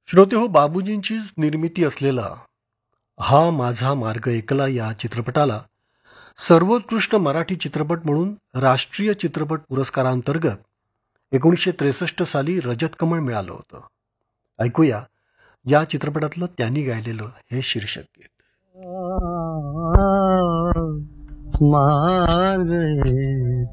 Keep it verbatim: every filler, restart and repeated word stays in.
श्रोते हो, बाबूजींचीच निर्मिती असलेला हा माझा मार्ग एकला या चित्रपटाला सर्वोत्कृष्ट मराठी चित्रपट म्हणून राष्ट्रीय चित्रपट पुरस्कारांतर्गत एकोणीसशे त्रेसष्ट साली रजत कमळ मिळालं होतं. ऐकूया या चित्रपटातलं त्यांनी गायलेलं हे शीर्षक गीत. मार्ग